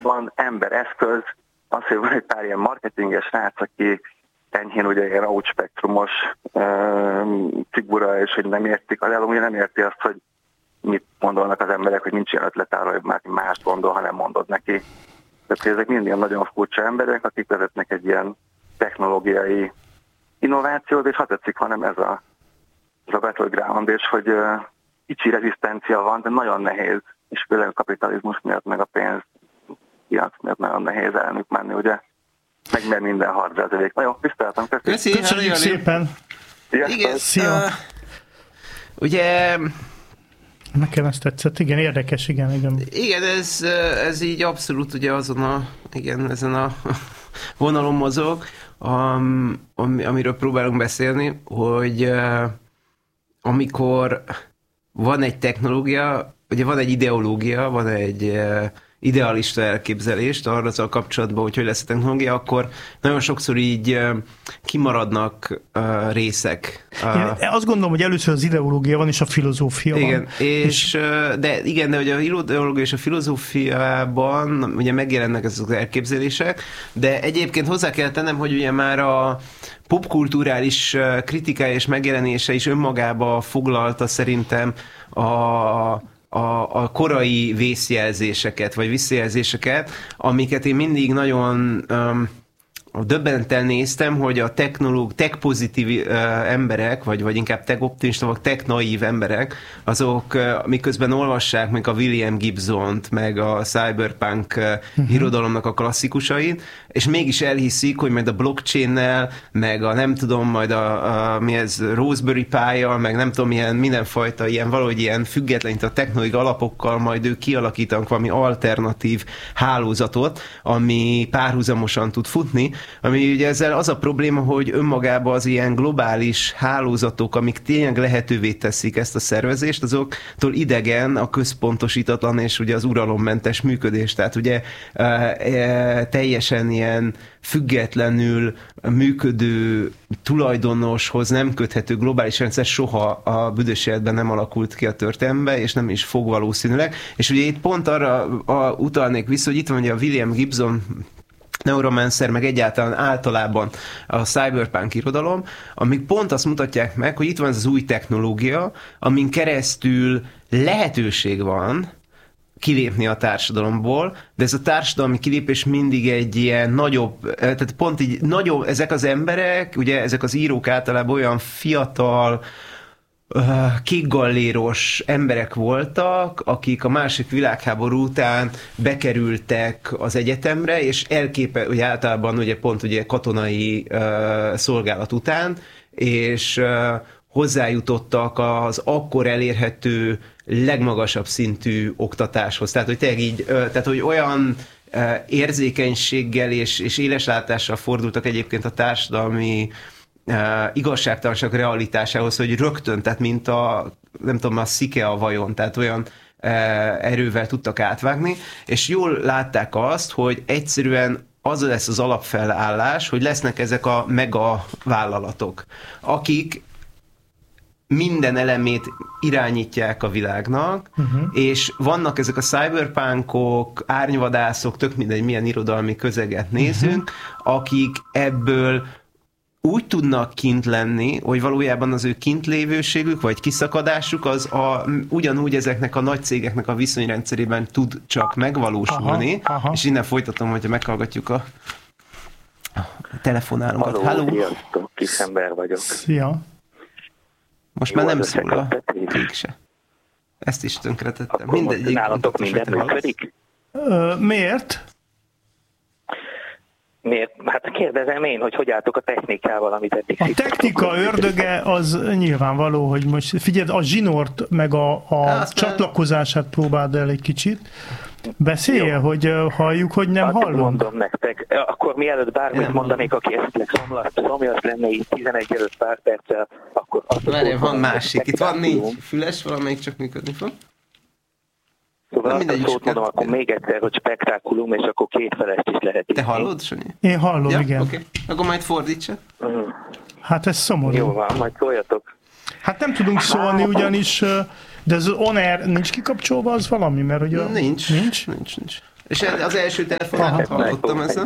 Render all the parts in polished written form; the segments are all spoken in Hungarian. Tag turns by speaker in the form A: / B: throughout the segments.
A: van ember-eszköz, az, hogy van egy pár ilyen marketinges srác, aki enyhén ugye ilyen out-spektrumos figura, és hogy nem értik, az ugye nem érti azt, hogy mit gondolnak az emberek, hogy nincs ilyen ötlet arra, hogy már más gondol, hanem mondod neki. Tehát ezek mind ilyen nagyon furcsa emberek, akik vezetnek egy ilyen technológiai innovációt, és ha tetszik, hanem ez a battleground, és hogy kicsi rezisztencia van, de nagyon nehéz, és főleg a kapitalizmus miatt, meg a pénz piac miatt nagyon nehéz ellenük menni, ugye? Meg minden harcázalék. Na jó, tiszteltem,
B: köszönjük szépen!
C: Igen,
B: szia!
C: Ugye...
B: Nekem ezt tetszett, igen, érdekes, igen.
C: Igen, ez így abszolút ugye ezen a vonalon mozog, amiről próbálunk beszélni, hogy amikor van egy technológia, ugye van egy ideológia, van egy idealista elképzelést arra azzal kapcsolatban, hogy lesz a technológia, akkor nagyon sokszor így kimaradnak részek.
B: Én azt gondolom, hogy először az ideológia van, és a filozófia
C: igen,
B: van.
C: De ugye a ideológia és a filozófiában ugye megjelennek ezek az elképzelések, de egyébként hozzá kell tennem, hogy ugye már a popkulturális kritikája és megjelenése is önmagába foglalta szerintem a korai vészjelzéseket, vagy visszajelzéseket, amiket én mindig nagyon döbbenten néztem, hogy a tech-pozitív emberek, vagy inkább tech-optimista, vagy tech-naív emberek, azok miközben olvassák meg a William Gibsont, meg a cyberpunk irodalomnak a klasszikusait, és mégis elhiszik, hogy majd a blockchain-nel, meg a nem tudom, majd mi ez, Raspberry Pi-jal, meg nem tudom, mindenfajta valahogy ilyen független, a technológiai alapokkal majd ők kialakítanak valami alternatív hálózatot, ami párhuzamosan tud futni, ami ugye ezzel az a probléma, hogy önmagában az ilyen globális hálózatok, amik tényleg lehetővé teszik ezt a szervezést, azoktól idegen a központosítatlan és ugye az uralommentes működés. Tehát ugye teljesen ilyen függetlenül működő, tulajdonoshoz nem köthető globális rendszer soha a büdös életben nem alakult ki a történelembe, és nem is fog valószínűleg. És ugye itt pont arra utalnék vissza, hogy itt van ugye a William Gibson Neuromancer, meg egyáltalán általában a cyberpunk irodalom, amik pont azt mutatják meg, hogy itt van ez az új technológia, amin keresztül lehetőség van kilépni a társadalomból, de ez a társadalmi kilépés mindig egy ilyen nagyobb, tehát pont így nagyobb, ezek az emberek, ugye ezek az írók általában olyan fiatal, kékgalléros emberek voltak, akik a második világháború után bekerültek az egyetemre, és ugye általában ugye pont ugye katonai szolgálat után, és hozzájutottak az akkor elérhető legmagasabb szintű oktatáshoz. Tehát, hogy tényleg így, tehát, hogy olyan érzékenységgel és éleslátással fordultak egyébként a társadalmi igazságtalanság realitásához, hogy rögtön, tehát mint nem tudom, a szike a vajon, tehát olyan erővel tudtak átvágni, és jól látták azt, hogy egyszerűen az lesz az alapfelállás, hogy lesznek ezek a mega vállalatok, akik minden elemét irányítják a világnak, és vannak ezek a cyberpunkok, árnyvadászok, tök mindegy, milyen irodalmi közeget nézünk, akik ebből úgy tudnak kint lenni, hogy valójában az ő kintlévőségük, vagy kiszakadásuk az ugyanúgy ezeknek a nagy cégeknek a viszonyrendszerében tud csak megvalósulni, és innen folytatom, hogyha meghallgatjuk a telefonálókat.
A: Halló, sziasztok, kis ember vagyok.
B: Szia.
C: Most már nem szól a klik se. Ezt is tönkretettem.
A: Mindegyik. Nálatok minden működik?
B: Miért?
A: Miért? Hát kérdezem én, hogy álltok a technikával, amit eddig...
B: A technika ördöge az nyilvánvaló, hogy most figyeld, a zsinort meg a csatlakozását próbáld el egy kicsit. Beszélje, hogy halljuk, hogy nem hallom.
A: Mondom nektek. Akkor mielőtt bármit mondanék, aki esetleg szomjas lenne így 11 előtt pár perccel, akkor...
C: Várjál, van másik. Itt van 4 füles, valamelyik csak működni fog.
A: Szóval azt a szót mondom, akkor még egyszer, hogy spektákulum, és akkor kétfelest is lehet.
C: Te hallod, Sanyi?
B: Én hallom, ja? Igen.
C: Okay. Akkor majd fordítsa.
B: Hát ez szomorú.
A: Jó van, majd szóljatok.
B: Hát nem tudunk szólni, ugyanis, de az on-air nincs kikapcsolva, az valami, mert ugye...
C: Nincs. És az első telefonát hallottam ezen.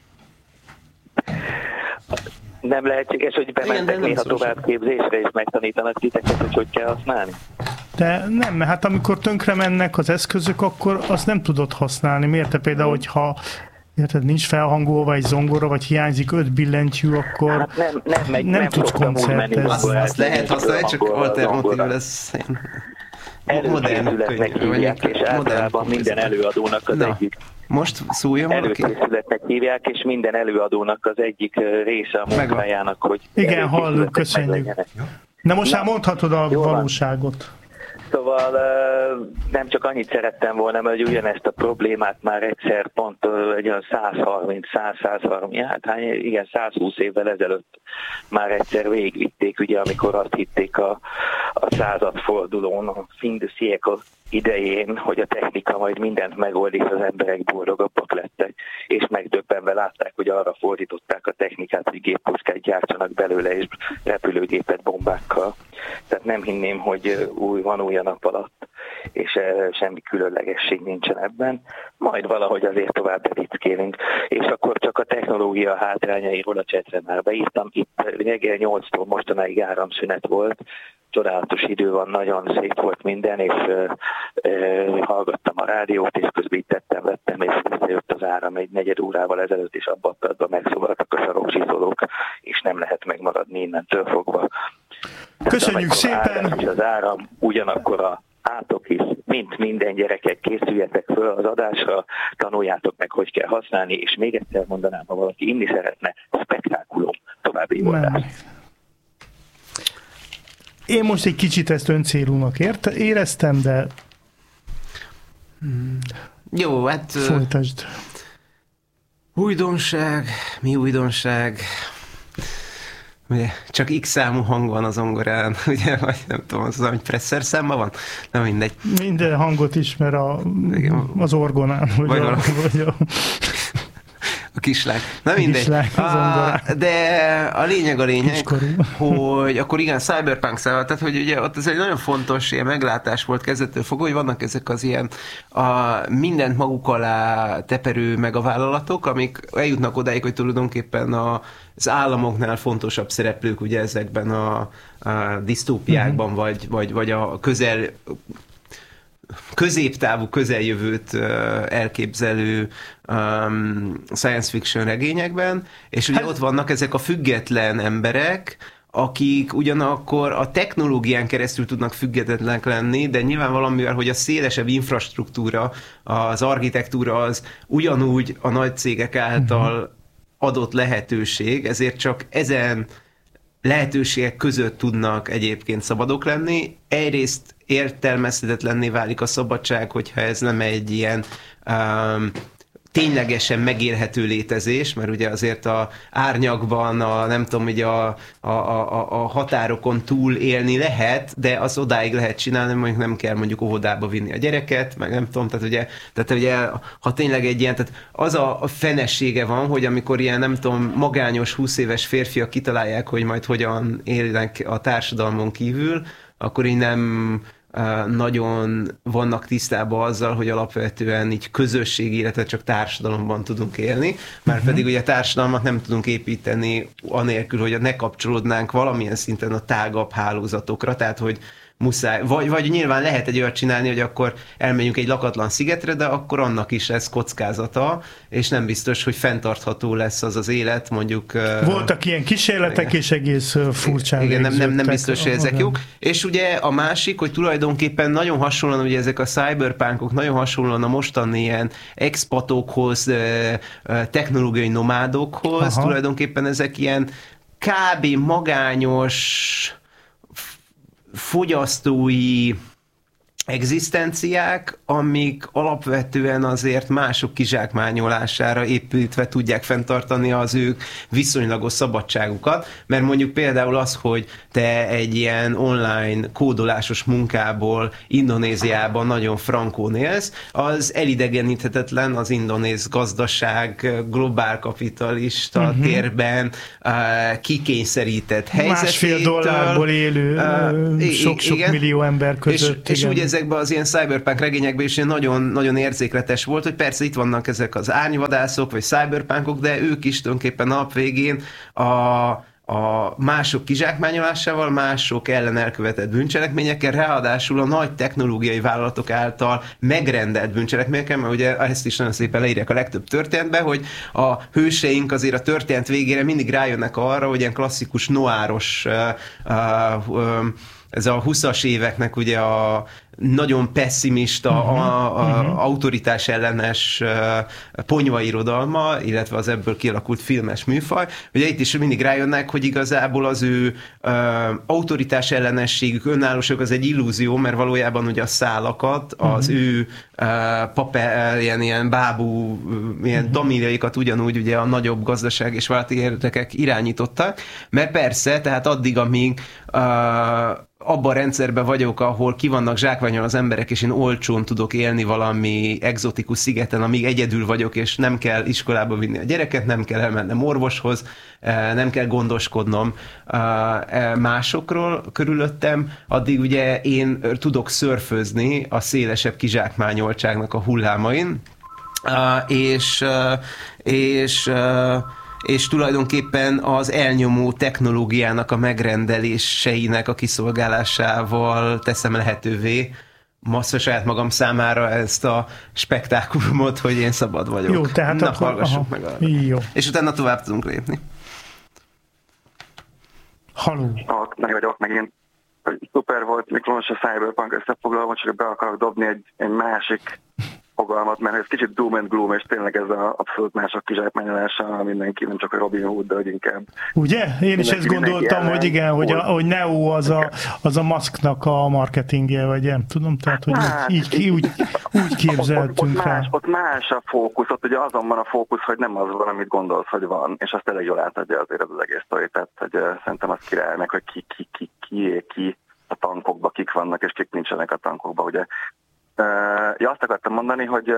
D: Nem lehetséges, hogy bementek néha továbbképzésre, és megtanítanak titeket, hogy kell használni?
B: De nem, mert hát amikor tönkre mennek az eszközök, akkor azt nem tudod használni. Miért te például, hogyha érted, nincs felhangolva egy zongora, vagy hiányzik 5 billentyű, akkor
D: hát
B: nem tudsz koncertezni.
C: Azt lehet használni, csak alternatív lesz.
D: Előkészületnek hívják, és általában minden előadónak az egyik.
C: Most szóljon valaki?
D: Előkészületnek hívják, és minden előadónak az egyik része a munkájának, hogy...
B: Igen, halljuk, köszönjük. Na most már mondhatod a valóságot.
D: Szóval nem csak annyit szerettem volna, mert ugyanezt a problémát már egyszer pont egy olyan 120 évvel ezelőtt már egyszer végigvitték, ugye, amikor azt hitték a századfordulón, a fin de siècle idején, hogy a technika majd mindent megold, és az emberek boldogabbak lettek, és megdöbbenve látták, hogy arra fordították a technikát, hogy géppuskát gyártsanak belőle, és repülőgépet bombákkal. Tehát nem hinném, hogy van új a nap alatt, és semmi különlegesség nincsen ebben. Majd valahogy azért tovább bevickélünk. És akkor csak a technológia hátrányairól a csetre már beírtam. Itt reggel 8-tól mostanáig áramszünet volt, csodálatos idő van, nagyon szép volt minden, és hallgattam a rádiót, és közben itt vettem, és visszajött az áram egy negyed órával ezelőtt, és abban a pillanatban megszólaltak a saroksizolók, és nem lehet megmaradni innentől fogva.
B: Köszönjük szépen!
D: És az áram ugyanakkor átok is, mint minden gyerekek, készüljetek föl az adásra, tanuljátok meg, hogy kell használni, és még egyszer mondanám, ha valaki inni szeretne, spektákulum, további jó adás.
B: Én most egy kicsit ezt öncélúnak éreztem, de
C: jó, hát
B: folytasd.
C: Újdonság, mi újdonság? Ugye, csak X számú hang van az zongorán, ugye, vagy nem tudom, az hogy presszer számban van? Nem mindegy.
B: Minden hangot ismer az orgonán, vagy
C: a kislány. Na mindegy. De a lényeg, hogy akkor igen, Cyberpunk száll, tehát hogy ugye ott ez egy nagyon fontos ilyen meglátás volt kezdettől fogva, hogy vannak ezek az ilyen mindent maguk alá teperő megavállalatok, amik eljutnak odáig, hogy tulajdonképpen az államoknál fontosabb szereplők ugye ezekben a disztópiákban, vagy a középtávú közeljövőt elképzelő science fiction regényekben, és ugye ott vannak ezek a független emberek, akik ugyanakkor a technológián keresztül tudnak függetlenek lenni, de nyilván mivel, hogy a szélesebb infrastruktúra, az architektúra az ugyanúgy a nagy cégek által adott lehetőség, ezért csak ezen lehetőségek között tudnak egyébként szabadok lenni. Egyrészt értelmezhetetlenné válik a szabadság, hogyha ez nem egy ilyen ténylegesen megélhető létezés, mert ugye azért a árnyakban, nem tudom, ugye a határokon túl élni lehet, de az odáig lehet csinálni, mondjuk nem kell mondjuk óvodába vinni a gyereket, meg nem tudom, tehát ugye ha tényleg egy ilyen, tehát az a fenessége van, hogy amikor ilyen nem tudom, magányos 20 éves férfiak kitalálják, hogy majd hogyan élnek a társadalmon kívül, akkor így nem nagyon vannak tisztában azzal, hogy alapvetően így közösségi, illetve csak társadalomban tudunk élni, már pedig ugye társadalmat nem tudunk építeni anélkül, hogy ne kapcsolódnánk valamilyen szinten a tágabb hálózatokra, tehát hogy muszáj, vagy nyilván lehet egy olyat csinálni, hogy akkor elmegyünk egy lakatlan szigetre, de akkor annak is lesz kockázata, és nem biztos, hogy fenntartható lesz az élet, mondjuk...
B: Voltak ilyen kísérletek, igen. És egész furcsán
C: igen, nem biztos, hogy ezek jók. És ugye a másik, hogy tulajdonképpen nagyon hasonlóan, ugye ezek a cyberpunkok nagyon hasonlóan a mostani ilyen expatokhoz, technológiai nomádokhoz, tulajdonképpen ezek ilyen kb. Magányos fogyasztói egzisztenciák, amik alapvetően azért mások kizsákmányolására építve tudják fenntartani az ők viszonylagos szabadságukat, mert mondjuk például az, hogy te egy ilyen online kódolásos munkából Indonéziában nagyon frankón élsz, az elidegeníthetetlen az indonéz gazdaság globálkapitalista térben kikényszerített helyzetétől.
B: $1,5 élő sok-sok millió ember között.
C: És ugye ezekben az ilyen cyberpunk regényekben is nagyon, nagyon érzékletes volt, hogy persze itt vannak ezek az árnyvadászok, vagy cyberpunkok, de ők is tulajdonképpen nap végén a mások kizsákmányolásával, mások ellen elkövetett bűncselekményekkel, ráadásul a nagy technológiai vállalatok által megrendelt bűncselekményekkel, mert ugye ezt is nagyon szépen leírják a legtöbb történetben, hogy a hőseink azért a történet végére mindig rájönnek arra, hogy ilyen klasszikus noáros ez a 20-as éveknek ugye a nagyon pesszimista, autoritás ellenes ponyvairodalma, illetve az ebből kialakult filmes műfaj. Ugye itt is mindig rájönnek, hogy igazából az ő autoritás ellenességük, önállóság az egy illúzió, mert valójában ugye a szálakat, az ő ilyen bábú, ilyen dominjaikat ugyanúgy ugye a nagyobb gazdaság és vállalati érdekek irányítottak, mert persze, tehát addig, amíg abban a rendszerben vagyok, ahol ki vannak zsákmányolva az emberek, és én olcsón tudok élni valami egzotikus szigeten, amíg egyedül vagyok, és nem kell iskolába vinni a gyereket, nem kell elmennem orvoshoz, nem kell gondoskodnom másokról körülöttem, addig ugye én tudok szörfözni a szélesebb kizsákmányoltságnak a hullámain, és tulajdonképpen az elnyomó technológiának a megrendeléseinek a kiszolgálásával teszem lehetővé saját magam számára ezt a spektákulumot, hogy én szabad vagyok.
B: Jó, tehát
C: akkor hallgassuk meg arra.
B: Jó.
C: És utána tovább tudunk lépni.
B: Haló.
A: Meg vagyok megint. Szuper volt Miklós a Cyberpunk összefoglalva, csak be akarok dobni egy másik fogalmat, mert ez kicsit doom and gloom, és tényleg ez az abszolút mások kizsákmányolása mindenki, nem csak a Robin Hood, de hogy inkább.
B: Ugye? Én is ezt gondoltam, hogy igen, hogy Neo az a Musknak a marketingje, vagy nem tudom, tehát hogy úgy képzeltünk rá.
A: Ott más a fókusz, ott ugye azon van a fókusz, hogy nem az van, amit gondolsz, hogy van, és azt elég jól átadja azért az egész sztori, tehát hogy szerintem az király meg, hogy ki a tankokba, kik vannak, és kik nincsenek a tankokba, ugye. Azt akartam mondani, hogy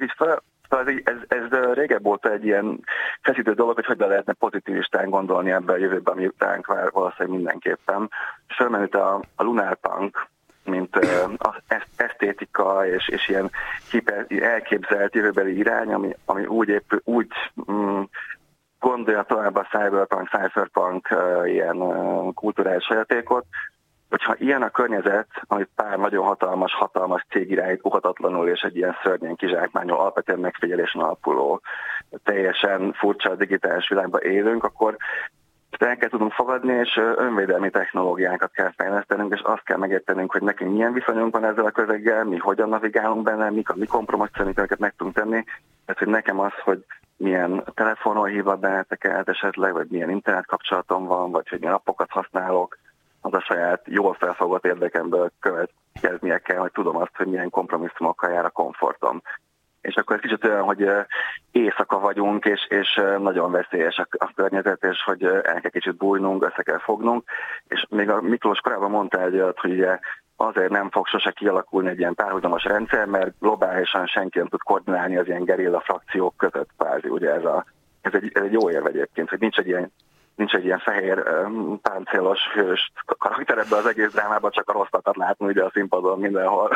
A: ez régebb óta egy ilyen feszítő dolog, hogy lehetne pozitivistán gondolni ebben a jövőben, ami ránk vár valószínűleg mindenképpen. És fölmenült a Lunar Punk, mint esztétika és ilyen elképzelt jövőbeli irány, ami úgy gondolja tovább a cyberpunk ilyen kulturális sajátékot, hogyha ilyen a környezet, amit pár nagyon hatalmas cég irányít uhatatlanul, és egy ilyen szörnyen kizsákmányol, alapvetően megfigyelésen alapuló, teljesen furcsa digitális világban élünk, akkor el kell tudnunk fogadni, és önvédelmi technológiákat kell fejlesztenünk, és azt kell megértenünk, hogy nekünk milyen viszonyunk van ezzel a közeggel, mi hogyan navigálunk benne, mik a mi kompromisszumok, amiket meg tudunk tenni. Tehát, hogy nekem az, hogy milyen telefonon hívlak benneteket esetleg, vagy milyen internet kapcsolatom van, vagy hogy milyen appokat használok, az a saját jól felfogott érdekemből következnie kell, hogy tudom azt, hogy milyen kompromisszumokkal jár a komfortom. És akkor ez kicsit olyan, hogy éjszaka vagyunk, és nagyon veszélyes a környezet, és hogy el kell kicsit bújnunk, össze kell fognunk. És még a Miklós korábban mondta egy olyat, hogy ugye azért nem fog sose kialakulni egy ilyen párhuzamos rendszer, mert globálisan senki nem tud koordinálni az ilyen gerilla frakciók között kvázi. Ugye ez egy jó érv egyébként, hogy nincs egy ilyen fehér páncélos hős karakter ebben az egész drámában, csak a rosszakat látni ugye a színpadon mindenhol.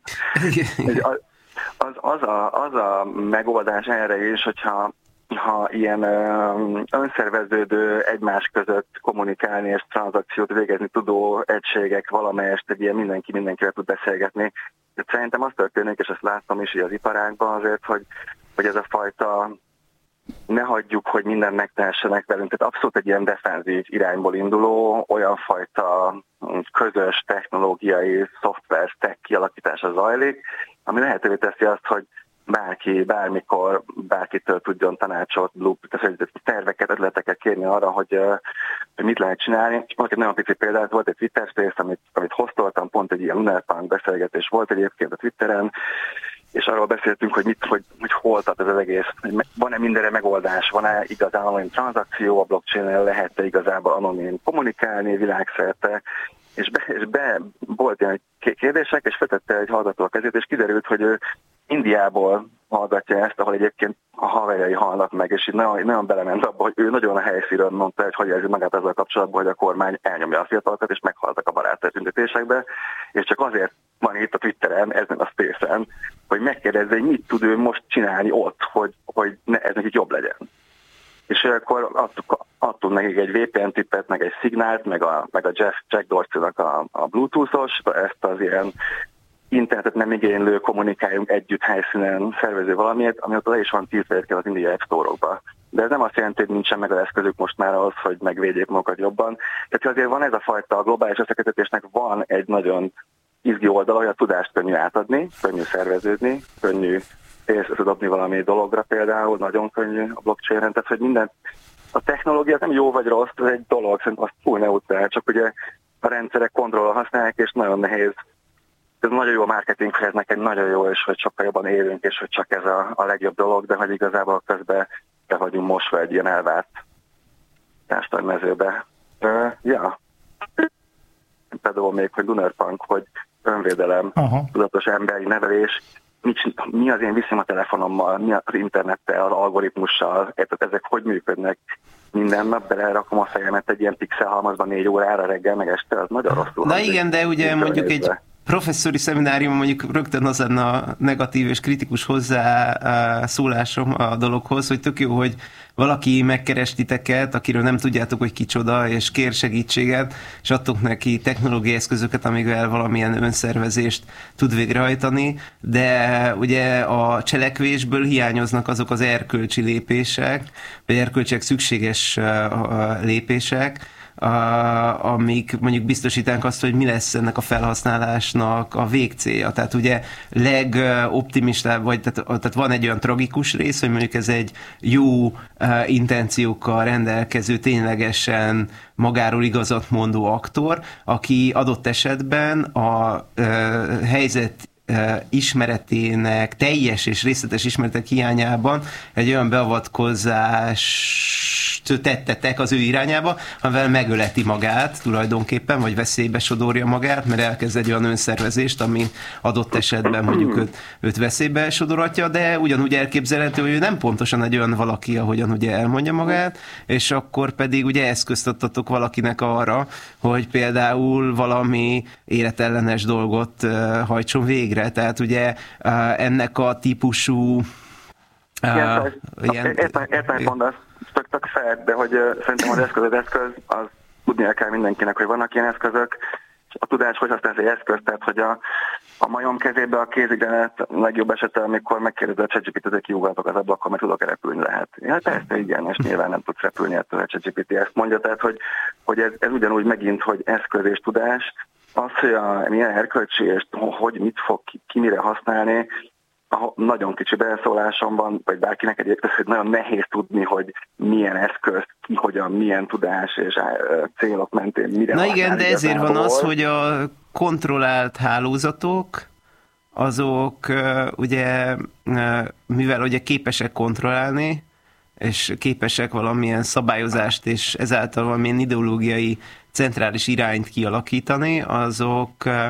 A: Az a megoldás erre is, hogyha ilyen önszerveződő, egymás között kommunikálni és tranzakciót végezni tudó egységek valamelyest egy ilyen mindenkivel tud beszélgetni. De szerintem az történik, és ezt láttam is az iparágban azért, hogy ez a fajta ne hagyjuk, hogy mindent megtehessenek velünk. Tehát abszolút egy ilyen defenzív irányból induló, olyan fajta közös technológiai szoftver stack kialakítása zajlik, ami lehetővé teszi azt, hogy bárki, bármikor, bárkitől tudjon tanácsot, terveket, ötleteket kérni arra, hogy mit lehet csinálni. Most egy nagyon pici példát, volt egy Twitter Space, amit hoztoltam, pont egy ilyen Lunar Punk beszélgetés volt egyébként a Twitteren, és arról beszéltünk, hogy hol tart ez az egész, hogy van-e mindenre megoldás, van-e igazán anonim tranzakció, a blockchain-en lehet-e igazából anonim kommunikálni világszerte, és volt ilyen kérdések, és feltette egy hallgató a kezét, és kiderült, hogy ő Indiából hallgatja ezt, ahol egyébként a haverjai halnak meg, és így nagyon belement abba, hogy ő nagyon a helyszínen mondta, hogy érzi magát ezzel kapcsolatban, hogy a kormány elnyomja a fiatalokat, és meghaltak a barátai tüntetésekbe, és csak azért van itt a Twitteren, ezen a Space-en, hogy megkérdezze, hogy mit tud ő most csinálni ott, hogy ez nekik jobb legyen. És akkor adtunk nekik egy VPN tippet, meg egy szignált, meg a Jack Dorsey-nak a Bluetooth-os, ezt az ilyen internetet nem igénylő, kommunikáljunk együtt helyszínen szervező valamiért, ami ott le is van 10 az India App Store-okba. De ez nem azt jelenti, hogy nincsen meg az eszközük most már ahhoz, hogy megvédjék magukat jobban. Tehát azért van ez a fajta globális összekötetésnek van egy nagyon izgi oldala, hogy a tudást könnyű átadni, könnyű szerveződni, könnyű pénzt dobni valami dologra például, nagyon könnyű a blockchain-en, tehát hogy minden, a technológia nem jó vagy rossz, ez egy dolog, szerintem azt full neutrál, csak ugye a rendszerek kontrollal használják, és nagyon nehéz. Ez nagyon jó a marketing, hogy ez neked nagyon jó, és hogy sokkal jobban élünk, és hogy csak ez a legjobb dolog, de hogy igazából közben be vagyunk mosva egy ilyen elvárt társadalmi mezőbe. Például még, hogy Lunarpunk, hogy önvédelem, tudatos emberi nevelés, mi az én viszem a telefonommal, mi az internettel, az algoritmussal, ezek hogy működnek. Minden nap belerakom a fejemet egy ilyen pixel halmazban 4 órára reggel, meg este, az nagyon rosszul.
C: Na igen, de ugye mondjuk egy professzori szeminárium mondjuk rögtön az lenne a negatív és kritikus hozzászólásom a dologhoz, hogy tök jó, hogy valaki megkeres titeket, akiről nem tudjátok, hogy kicsoda, és kér segítséget, és adtok neki technológiai eszközöket, amivel valamilyen önszervezést tud végrehajtani, de ugye a cselekvésből hiányoznak azok az erkölcsi lépések, vagy erkölcsileg szükséges lépések, amik mondjuk biztosítanak azt, hogy mi lesz ennek a felhasználásnak a végcélja. Tehát ugye legoptimistább, vagy tehát van egy olyan tragikus rész, hogy mondjuk ez egy jó intenciókkal rendelkező, ténylegesen magáról igazat mondó aktor, aki adott esetben a helyzet ismeretének, teljes és részletes ismeretek hiányában egy olyan beavatkozást tettetek az ő irányába, amivel megöleti magát tulajdonképpen, vagy veszélybe sodorja magát, mert elkezd egy olyan önszervezést, ami adott esetben mondjuk őt veszélybe sodorhatja, de ugyanúgy elképzelhető, hogy ő nem pontosan egy olyan valaki, ahogyan ugye elmondja magát, és akkor pedig ugye eszközt adtatok valakinek arra, hogy például valami életellenes dolgot hajtson végre. Tehát ugye ennek a típusú
A: Értem, hogy mondasz, tök fel, de hogy szerintem az eszköz, az tudnia kell mindenkinek, hogy vannak ilyen eszközök, és a tudás, hogy használsz egy eszköz, tehát hogy a majom kezébe a kézigrenet legjobb esete, amikor megkérdezed a ChatGPT-t, hogy kiugratok az ablakon, mert tudok repülni lehet. Ja, persze, igen, és nyilván nem tudsz repülni ettől, a ChatGPT ezt mondja, tehát hogy ez ugyanúgy megint, hogy eszköz és tudás, az, hogy milyen erkölcsi, és hogy mit fog ki mire használni, nagyon kicsi beleszólásom van, vagy bárkinek egyébként, hogy nagyon nehéz tudni, hogy milyen eszköz, ki hogyan, milyen tudás és célok mentén mire.
C: Na igen, de ezért van az, hogy a kontrollált hálózatok, azok ugye, mivel ugye képesek kontrollálni, és képesek valamilyen szabályozást, és ezáltal valamilyen ideológiai centrális irányt kialakítani, azok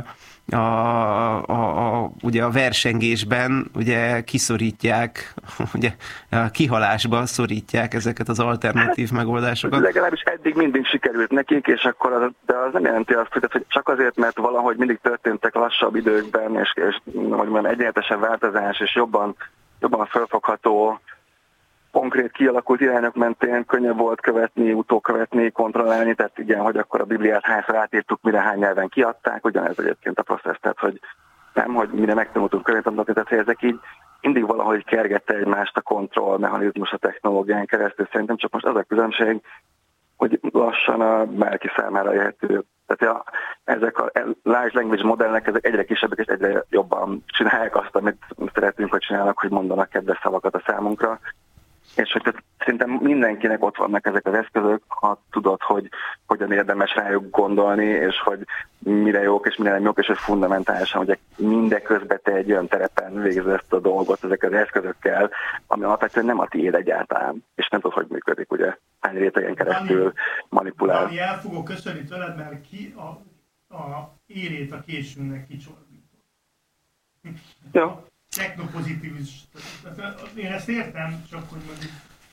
C: ugye a versengésben ugye kiszorítják, ugye kihalásba szorítják ezeket az alternatív megoldásokat.
A: Legalábbis eddig mindig sikerült nekik, és akkor de az nem jelenti azt, hogy csak azért, mert valahogy mindig történtek lassabb időkben, és hogy mondjam, egyenletesebb változás, és jobban felfogható, konkrét kialakult irányok mentén könnyebb volt követni, utókövetni, kontrollálni, tehát igen, hogy akkor a Bibliát hányszor átírtuk, mire hány nyelven kiadták, ugyanez egyébként a processz, tehát hogy nem, hogy mire megtanultunk követni, tehát hogy ezek így mindig valahogy kergette egymást a kontrollmechanizmus a technológián keresztül. Szerintem csak most az a különbség, hogy lassan a bárki számára érhető. Tehát ezek a large language modellek, ezek egyre kisebbek és egyre jobban csinálják azt, amit szeretünk, hogy csinálnak, hogy mondanak kedves szavakat a számunkra. És hogy szerintem mindenkinek ott vannak ezek az eszközök, ha tudod, hogy hogyan érdemes rájuk gondolni, és hogy mire jók és mire nem jók, és hogy fundamentálisan, hogy mindeközben te egy olyan terepen végzed ezt a dolgot ezek az eszközökkel, ami alapvetően nem a tiéd egyáltalán, és nem tudod, hogy működik, ugye, hány rétegen keresztül manipulál.
B: Dani, el fogok köszönni tőled, mert ki a érét a késünknek kicsorbított.
A: Jó.
B: technopozitivist. Én ezt értem, csak hogy mondjuk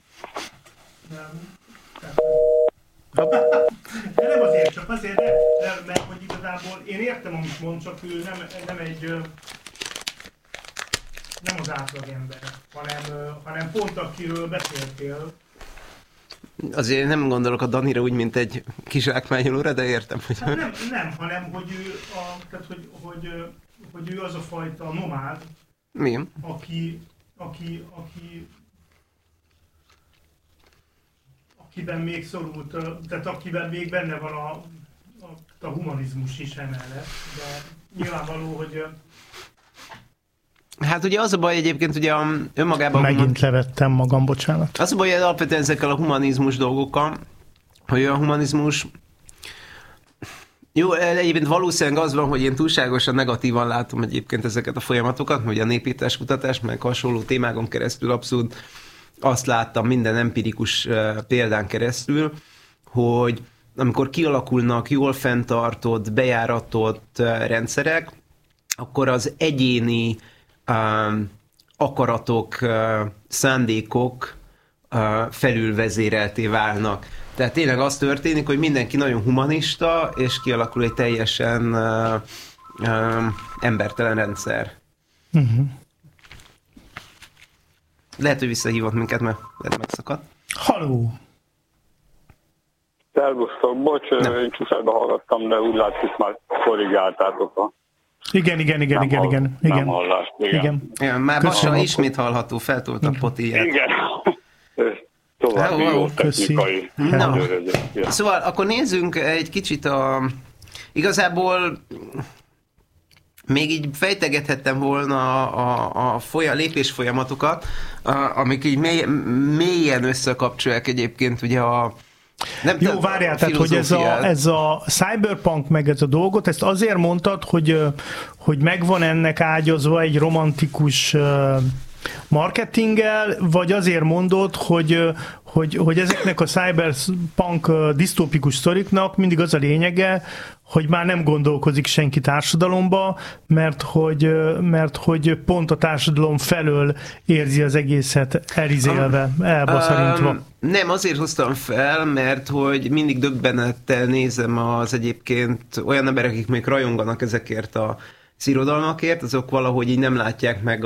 B: de nem azért, csak azért, mert hogy igazából én értem, amit mond, csak ő nem az átlagember, hanem pont akiről beszéltél.
C: Azért nem gondolok a Danira úgy, mint egy kizsákmányolóra, de értem, hogy...
B: Hát nem, hanem hogy ő, tehát, hogy ő az a fajta nomád,
C: mi?
B: Akiben még szorult, tehát akiben még benne van a humanizmus is emellett, de nyilvánvaló, hogy...
C: Hát ugye az a baj egyébként, ugye önmagában...
B: Megint levettem magam, bocsánat.
C: Az a baj, hogy alapvetően ezekkel a humanizmus dolgokkal, hogy a humanizmus... Jó, egyébként valószínűleg az van, hogy én túlságosan negatívan látom egyébként ezeket a folyamatokat, hogy a népírtás kutatás, meg hasonló témákon keresztül abszolút azt láttam minden empirikus példán keresztül, hogy amikor kialakulnak jól fenntartott, bejáratott rendszerek, akkor az egyéni akaratok, szándékok felülvezérelté válnak. Tehát tényleg az történik, hogy mindenki nagyon humanista, és kialakul egy teljesen embertelen rendszer. Uh-huh. Lehet, hogy visszahívott minket, mert lehet megszakadt.
B: Halló!
E: Szervusztok, bocs, én csúszárba hallgattam, de úgy látszik, már korrigáltátok a...
B: Igen.
E: Nem hallást, igen.
C: Igen, már Bassa ismét hallható, feltolt a potiát.
E: Igen. További jó technikai.
C: Szóval akkor nézzünk egy kicsit igazából még így fejtegethettem volna a lépésfolyamatokat, amik így mélyen összekapcsolják egyébként ugye
B: Jó, várjál, tehát hogy ez a cyberpunk meg ez a dolgot, ezt azért mondtad, hogy megvan ennek ágyazva egy romantikus marketinggel, vagy azért mondod, hogy ezeknek a cyberpunk disztópikus sztoriknak mindig az a lényege, hogy már nem gondolkozik senki társadalomba, mert hogy pont a társadalom felől érzi az egészet elizélve, elbaszarintva.
C: Nem, azért hoztam fel, mert hogy mindig döbbenettel nézem az egyébként olyan emberek, akik még rajonganak ezekért a irodalmakért, azok valahogy így nem látják meg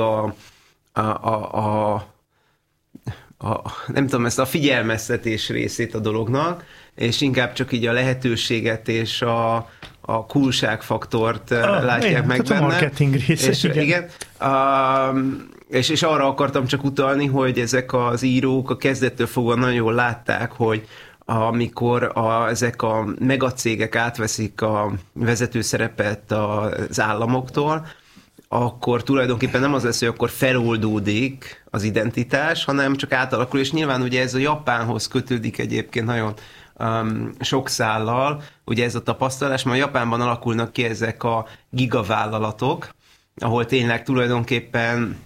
C: nem tudom, ezt a figyelmeztetés részét a dolognak, és inkább csak így a lehetőséget és a coolság-faktort látják meg benne.
B: A marketing része,
C: és, igen. És arra akartam csak utalni, hogy ezek az írók a kezdettől fogva nagyon jól látták, hogy amikor ezek a megacégek átveszik a vezető szerepet az államoktól, akkor tulajdonképpen nem az lesz, hogy akkor feloldódik az identitás, hanem csak átalakul, és nyilván ugye ez a Japánhoz kötődik egyébként nagyon sok szállal, ugye ez a tapasztalás, mert Japánban alakulnak ki ezek a gigavállalatok, ahol tényleg tulajdonképpen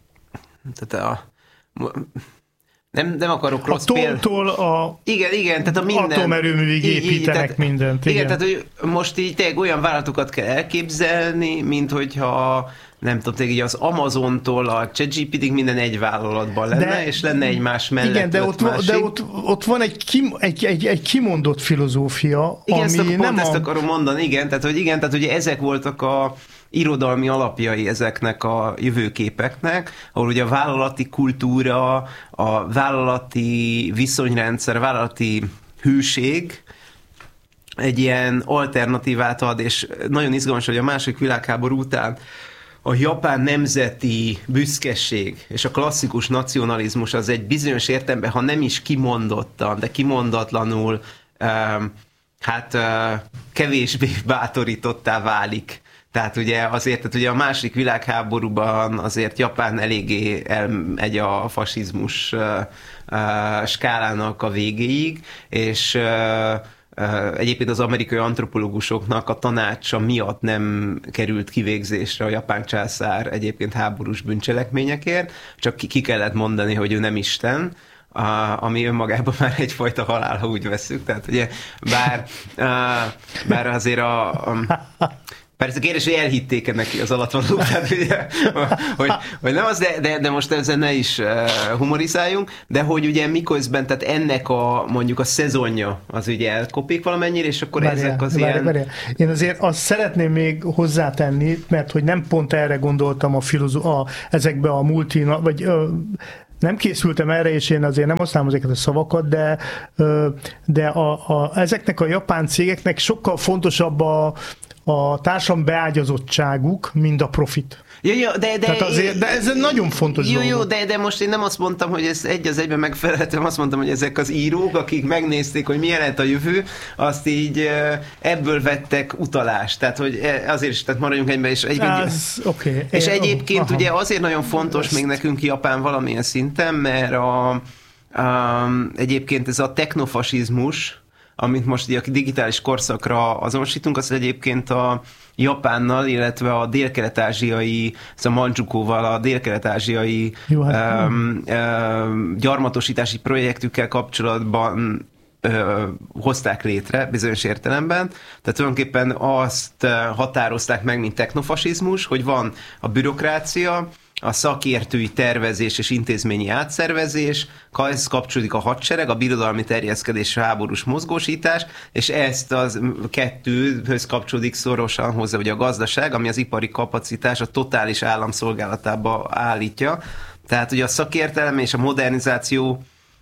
C: nem akarok rossz
B: példától a
C: igen, tehát a minden
B: atomerőművig építenek mindent.
C: Igen, tehát hogy most így tényleg olyan vállalatokat kell elképzelni, mint hogyha nem tudom, tényleg így az Amazontól a ChatGPT-ig minden egy vállalatban lenne, és lenne egymás mellett.
B: Igen, de ott van egy kimondott filozófia,
C: igen,
B: ami
C: nem ezt akarom mondani, igen, tehát hogy ezek voltak a irodalmi alapjai ezeknek a jövőképeknek, ahol ugye a vállalati kultúra, a vállalati viszonyrendszer, a vállalati hűség egy ilyen alternatívát ad, és nagyon izgalmas, hogy a második világháború után a japán nemzeti büszkeség és a klasszikus nacionalizmus az egy bizonyos értelemben, ha nem is kimondottan, de kimondatlanul kevésbé bátorítottá válik. Tehát ugye ugye a második világháborúban azért Japán eléggé elmegy a fasizmus skálának a végéig, és egyébként az amerikai antropológusoknak a tanácsa miatt nem került kivégzésre a japán császár egyébként háborús bűncselekményekért, csak ki kellett mondani, hogy ő nem Isten, ami önmagában már egyfajta halál, ha úgy vesszük. Tehát ugye bár azért Persze kérdés, hogy elhitték-e neki az alattvalók, tehát ugye, hogy nem az, de most ezzel ne is humorizáljunk, de hogy ugye miközben, tehát ennek mondjuk a szezonja az ugye elkopik valamennyire, és akkor ezek az ilyen...
B: Én azért azt szeretném még hozzátenni, mert hogy nem pont erre gondoltam ezekbe a vagy nem készültem erre, és én azért nem használom ezeket a szavakat, de ezeknek a japán cégeknek sokkal fontosabb a társadalmi beágyazottságuk, mint a profit.
C: Jó,
B: de ez nagyon fontos dolog.
C: Jó, de most én nem azt mondtam, hogy ez egy az egyben megfelelhetően, azt mondtam, hogy ezek az írók, akik megnézték, hogy milyen lehet a jövő, azt így ebből vettek utalást. Tehát, hogy azért is, tehát maradjunk egyben, és egyébként ugye azért nagyon fontos még nekünk Japán valamilyen szinten, mert egyébként ez a technofasizmus, amit most a digitális korszakra azonosítunk, az egyébként a Japánnal, illetve a délkelet-ázsiai, szóval Mandzsukóval, a délkelet-ázsiai gyarmatosítási projektükkel kapcsolatban hozták létre bizonyos értelemben. Tehát tulajdonképpen azt határozták meg, mint technofasizmus, hogy van a bürokrácia, a szakértői tervezés és intézményi átszervezés, ez kapcsolódik a hadsereg, a birodalmi terjeszkedés, a háborús mozgósítás, és ezt az kettőhöz kapcsolódik szorosan hozzá, ugye a gazdaság, ami az ipari kapacitás a totális állam szolgálatába állítja. Tehát ugye a szakértelem és a modernizáció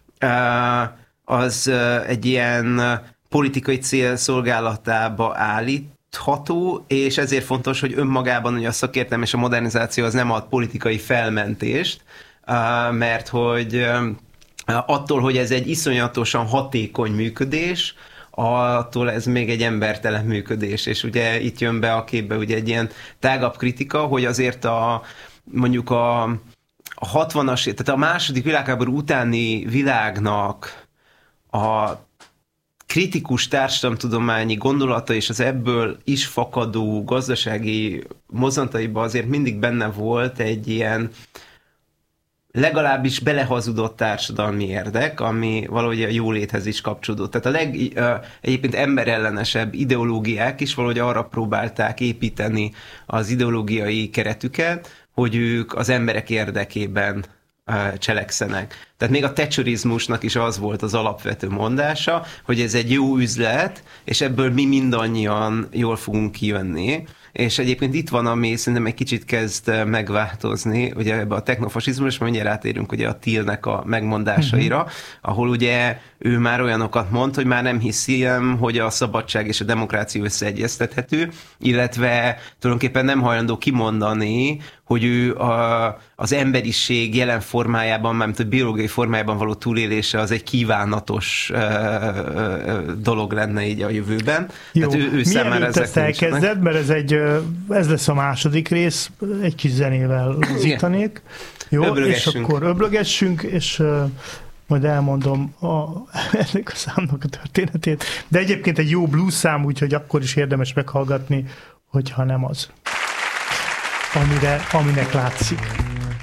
C: az egy ilyen politikai cél szolgálatába állítható, és ezért fontos, hogy önmagában ugye a szakértelem és a modernizáció az nem ad politikai felmentést, mert hogy attól, hogy ez egy iszonyatosan hatékony működés, attól ez még egy embertelen működés, és ugye itt jön be a képbe ugye egy ilyen tágabb kritika, hogy azért mondjuk a 60-as, tehát a második világháború utáni világnak a kritikus társadalomtudományi gondolata és az ebből is fakadó gazdasági mozzanataiban azért mindig benne volt egy ilyen legalábbis belehazudott társadalmi érdek, ami valahogy a jóléthez is kapcsolódott. Tehát egyébként emberellenesebb ideológiák is valahogy arra próbálták építeni az ideológiai keretüket, hogy ők az emberek érdekében cselekszenek. Tehát még a thatcherizmusnak is az volt az alapvető mondása, hogy ez egy jó üzlet, és ebből mi mindannyian jól fogunk kijönni. És egyébként itt van, ami szerintem egy kicsit kezd megváltozni, ugye ebbe a technofasizmus, mindjárt rátérünk ugye a Thielnek a megmondásaira, ahol ugye ő már olyanokat mond, hogy már nem hiszem, hogy a szabadság és a demokrácia összeegyeztethető, illetve tulajdonképpen nem hajlandó kimondani, hogy ő az emberiség jelen formájában, mármint a biológiai formájában való túlélése az egy kívánatos dolog lenne így a jövőben.
B: Jó,
C: tehát ő számára ezek
B: ezt elkezded, mert ez lesz a második rész, egy kis zenével lazítanék. Jó, és akkor öblögessünk, és majd elmondom ennek a számnak a történetét. De egyébként egy jó blues szám, úgyhogy akkor is érdemes meghallgatni, hogyha nem az, aminek látszik.